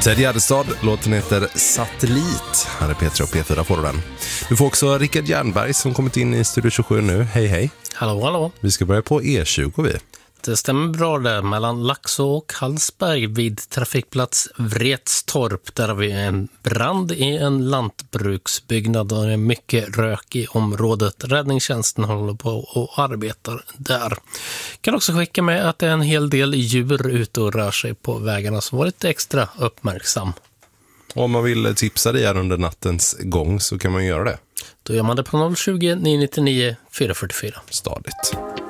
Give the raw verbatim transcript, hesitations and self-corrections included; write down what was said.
Ted Gärdestad, låten heter Satellit. Här är P tre och P fyra får du den. Du får också Rickard Jernberg som kommit in i Studio tjugosju nu. Hej hej. Hallå, hallå. Vi ska börja på E tjugo vi. Det stämmer bra där mellan Laxå och Hallsberg vid trafikplats Vretstorp. Där har vi en brand i en lantbruksbyggnad och det är mycket rök i området. Räddningstjänsten håller på och arbetar där. Kan också skicka med att det är en hel del djur ute och rör sig på vägarna, så var lite extra uppmärksam. Om man vill tipsa dig här under nattens gång så kan man göra det. Då gör man det på noll tjugo, nio nio nio, fyra fyra fyra. Stadigt.